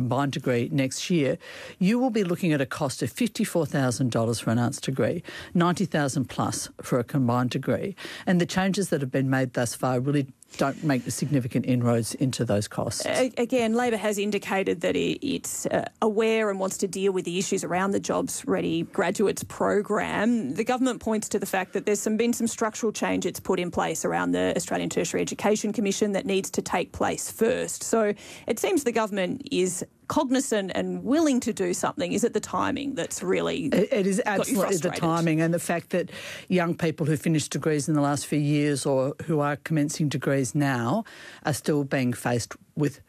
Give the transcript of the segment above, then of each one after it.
combined degree next year, you will be looking at a cost of $54,000 for an arts degree, $90,000 plus for a combined degree. And the changes that have been made thus far really don't make significant inroads into those costs. Again, Labor has indicated that it's aware and wants to deal with the issues around the Jobs Ready Graduates program. The government points to the fact that there's been some structural change it's put in place around the Australian Tertiary Education Commission that needs to take place first. So it seems the government is cognizant and willing to do something. Is it the timing that's really It is absolutely the timing, and the fact that young people who finished degrees in the last few years or who are commencing degrees now are still being faced with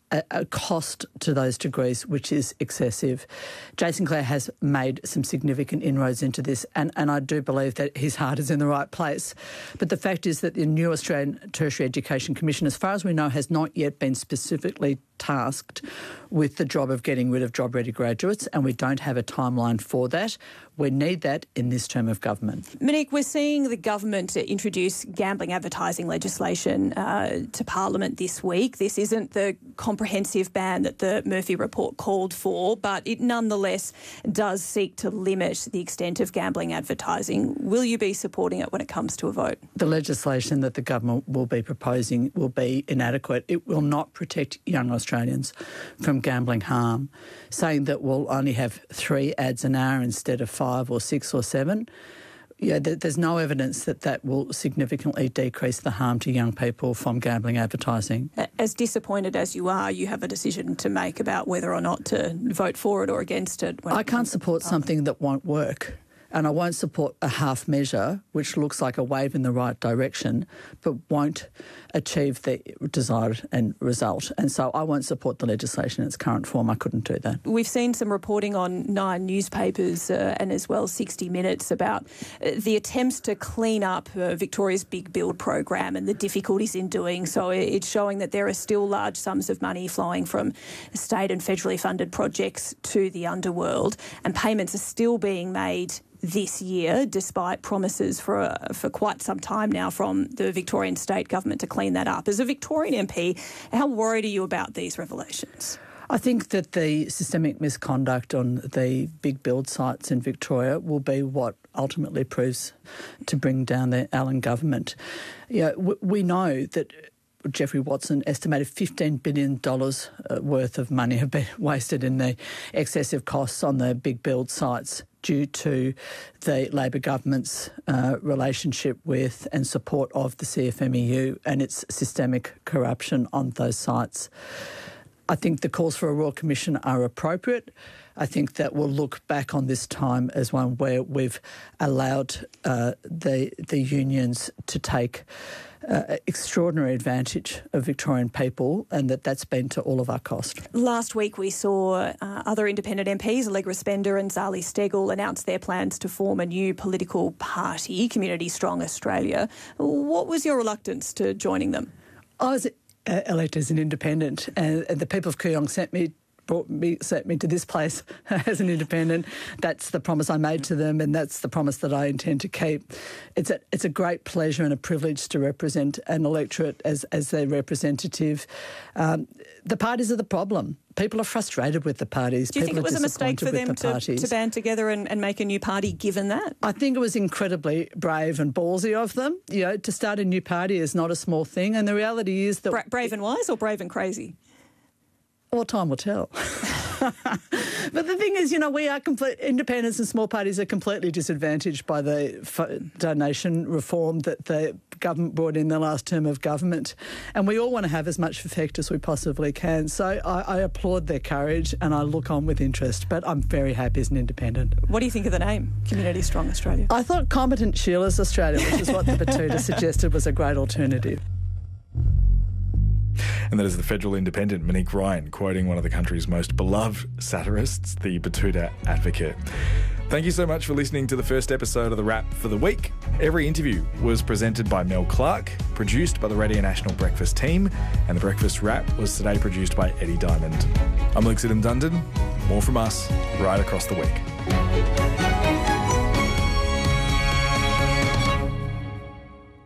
a cost to those degrees which is excessive. Jason Clare has made some significant inroads into this, and I do believe that his heart is in the right place. But the fact is that the new Australian Tertiary Education Commission, as far as we know, has not yet been specifically tasked with the job of getting rid of job-ready graduates, and we don't have a timeline for that. We need that in this term of government. Monique, we're seeing the government introduce gambling advertising legislation to Parliament this week. This isn't the comprehensive ban that the Murphy report called for, but it nonetheless does seek to limit the extent of gambling advertising. Will you be supporting it when it comes to a vote? The legislation that the government will be proposing will be inadequate. It will not protect young Australians from gambling harm. Saying that we'll only have 3 ads an hour instead of 5 or 6 or 7, there's no evidence that that will significantly decrease the harm to young people from gambling advertising. As disappointed as you are, you have a decision to make about whether or not to vote for it or against it. I can't support something that won't work. And I won't support a half measure which looks like a wave in the right direction but won't achieve the desired end result. And so I won't support the legislation in its current form. I couldn't do that. We've seen some reporting on 9 newspapers and as well 60 Minutes about the attempts to clean up Victoria's Big Build program and the difficulties in doing so. It's showing that there are still large sums of money flowing from state and federally funded projects to the underworld, and payments are still being made this year, despite promises for quite some time now from the Victorian state government to clean that up. As a Victorian MP, how worried are you about these revelations? I think that the systemic misconduct on the big build sites in Victoria will be what ultimately proves to bring down the Allen government. We know that Jeffrey Watson estimated $15 billion worth of money have been wasted in the excessive costs on the big build sites due to the Labor government's relationship with and support of the CFMEU and its systemic corruption on those sites. I think the calls for a Royal Commission are appropriate. I think that we'll look back on this time as one where we've allowed the unions to take extraordinary advantage of Victorian people, and that's been to all of our cost. Last week we saw other independent MPs, Allegra Spender and Zali Steggall, announce their plans to form a new political party, Community Strong Australia. What was your reluctance to joining them? I was elected as an independent, and the people of Kooyong sent me to this place as an independent. That's the promise I made to them, and that's the promise that I intend to keep. It's a great pleasure and a privilege to represent an electorate as their representative. The parties are the problem. People are frustrated with the parties. Do you think it was a mistake for them to band together and make a new party given that? I think it was incredibly brave and ballsy of them. To start a new party is not a small thing, and the reality is that... Brave and wise or brave and crazy? Well, time will tell. But the thing is, we are independents and small parties are completely disadvantaged by the donation reform that the government brought in the last term of government. And we all want to have as much effect as we possibly can. So I applaud their courage and I look on with interest, but I'm very happy as an independent. What do you think of the name, Community Strong Australia? I thought Competent Sheila's Australia, which is what the Batuta suggested, was a great alternative. And that is the federal independent Monique Ryan quoting one of the country's most beloved satirists, the Batuta Advocate. Thank you so much for listening to the first episode of The Wrap for the week. Every interview was presented by Mel Clark, produced by the Radio National Breakfast team, and The Breakfast Wrap was today produced by Eddie Diamond. I'm Luke Siddham-Dundon. More from us right across the week.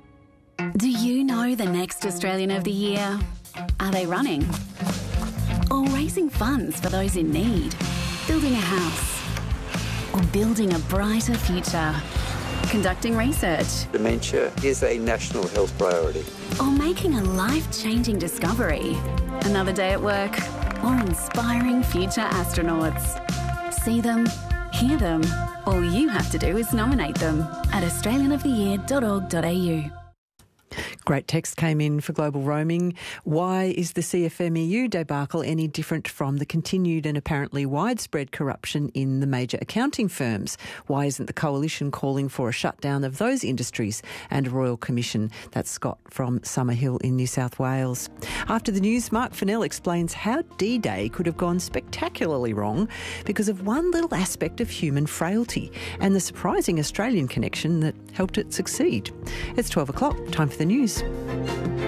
Do you know the next Australian of the Year? Are they running? Or or raising funds for those in need, building a house, or building a brighter future, conducting research, Dementia is a national health priority. or making a life-changing discovery, another day at work, or inspiring future astronauts. See them, hear them. All you have to do is nominate them at australianoftheyear.org.au. Great text came in for global roaming. Why is the CFMEU debacle any different from the continued and apparently widespread corruption in the major accounting firms? Why isn't the coalition calling for a shutdown of those industries and a royal commission? That's Scott from Summerhill in New South Wales. After the news, Mark Fennell explains how D-Day could have gone spectacularly wrong because of one little aspect of human frailty and the surprising Australian connection that helped it succeed. It's 12 o'clock, time for the news.